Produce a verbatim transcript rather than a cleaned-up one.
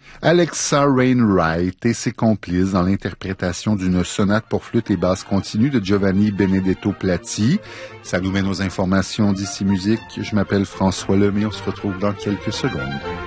Alexa Wainwright et ses complices dans l'interprétation d'une sonate pour flûte et basse continue de Giovanni Benedetto Platti. Ça nous mène aux informations d'ici musique. Je m'appelle François Lemay. On se retrouve dans quelques secondes.